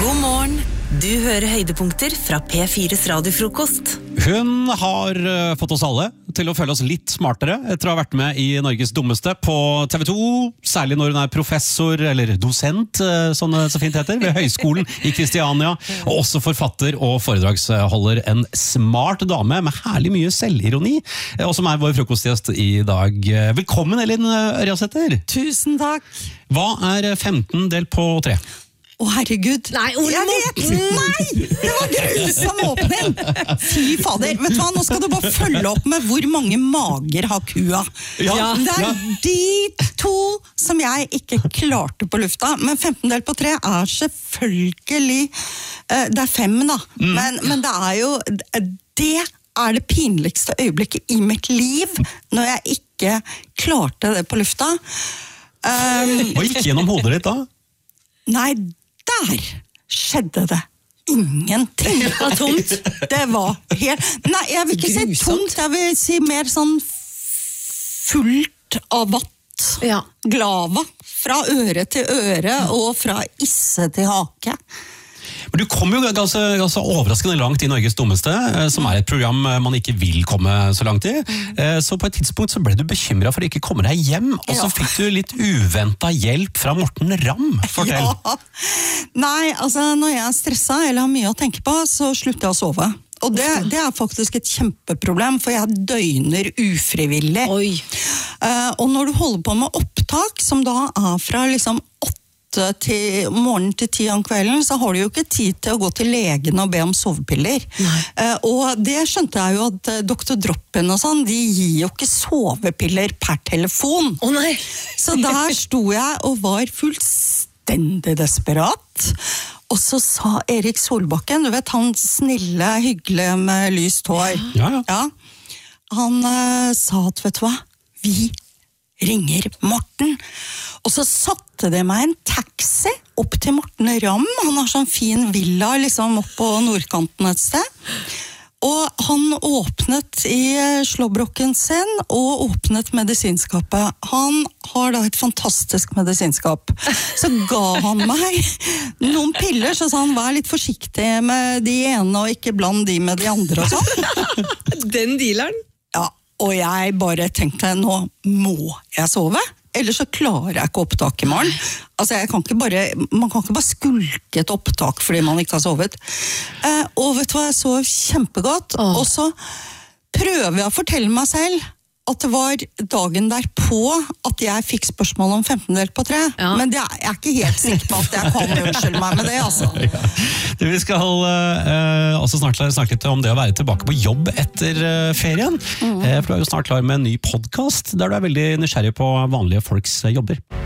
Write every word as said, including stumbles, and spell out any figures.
God morgen. Du hører høydepunkter fra P fires radiofrokost. Hun har uh, fått oss alle til å føle oss litt smartere etter å ha vært med i Norges dummeste på T V to, særlig når hun er professor, eller dosent, uh, som det så fint heter, ved Høgskolen i Kristiania, og også forfatter og foredragsholder, en smart dame med herlig mye selvironi, og som er vår frokostgjest i dag. Velkommen, Elin Ørjasæter. Tusen takk. Hva er femten delt på tre? Å, herregud. Nei, Ole jeg vet. Nei, det var grusom åpning. Fy fader. Vet du hva, nå skal du bare følge opp med hvor mange mager har kua. Ja, det er ja. de to som jeg ikke klarte på lufta. Men femten delt på tre er selvfølgelig, uh, det er fem da. Mm. Men, men det er jo, det er det pinligste øyeblikket i mitt liv, når jeg ikke klarte det på lufta. Um, Hva gikk gjennom hodet ditt da? Nei, der skjedde det ingenting. Det var tomt. Det var helt... Nei, jeg vil ikke Grusomt. si tomt, jeg vil si mer sånn fullt av vatt. Ja. Glava. Fra øre til øre, og fra isse til hake. Men du kom jo ganske, ganske overraskende langt i Norges dummeste, som er et program man ikke vil komme så langt i. Så på et tidspunkt så ble du bekymret for å ikke komme deg hjem, og så Ja. fikk du litt uventet hjelp fra Morten Ramm. Fortell. Ja. Nei, altså når jeg er stresset eller har mye å tenke på, så slutter jeg å sove. Og det, det er faktisk et kjempeproblem, for jeg døgner ufrivillig. Oi. Uh, og når du holder på med opptak, som da er fra liksom åtte til morgen til ti om kvelden, så har du jo ikke tid til å gå til legen og be om sovepiller. Uh, og det skjønte jeg jo at uh, doktor Droppen og sånn, de gir jo ikke sovepiller per telefon. Å nei. Så der sto jeg og var fullstendig desperat. Og så sa Erik Solbakken, du vet, han snille, hyggelige med lyst hår. Ja, ja. Ja. Han uh, sa at, vet du hva, vi ringer Morten. Og så satte det meg en taxi opp til Morten Ramm. Han har sånn fin villa liksom opp på nordkanten et sted. Og han åpnet i slåbroken sin og åpnet medisinskapet. Han har da et fantastisk medisinskap. Så ga han meg noen piller, så sa han, vær litt forsiktig med de ene og ikke bland de med de andre og sånn. Den dealeren? Ja, og jeg bare tenkte, nå må jeg sove, ellers så klarer jeg ikke opptak i morgen. Altså, jeg kan ikke bare, man kan ikke bare skulke et opptak fordi man ikke har sovet. Eh, og vet du hva, jeg sov kjempegodt, Åh. og så prøver jeg å fortelle meg selv at det var dagen derpå at jeg fikk spørsmål om femten delt på tre. Ja. Men det er jeg er ikke helt sikker på at jeg kan unnskylde meg med det, altså. Ja. Du, vi skal uh, også snart snakke litt om det å være tilbake på jobb etter uh, ferien. Mm. Uh, for du er jo snart klar med en ny podcast, der du er veldig nysgjerrig på vanlige folks uh, jobber.